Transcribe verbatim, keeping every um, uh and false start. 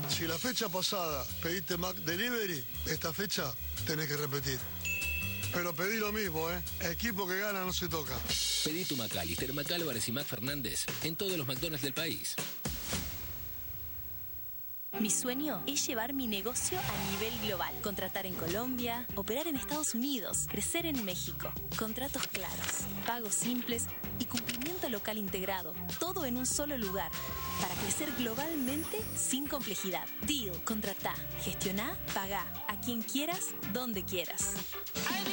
Si la fecha pasada pediste Mac Delivery, esta fecha tenés que repetir. Pero pedí lo mismo, ¿eh? Equipo que gana no se toca. Pedí tu McAllister, McAlvarez y Mac Fernández en todos los McDonald's del país. Mi sueño es llevar mi negocio a nivel global. Contratar en Colombia, operar en Estados Unidos, crecer en México. Contratos claros, pagos simples y cumplimiento local integrado. Todo en un solo lugar. Para crecer globalmente sin complejidad. Deal, contratá, gestioná, pagá. A quien quieras, donde quieras.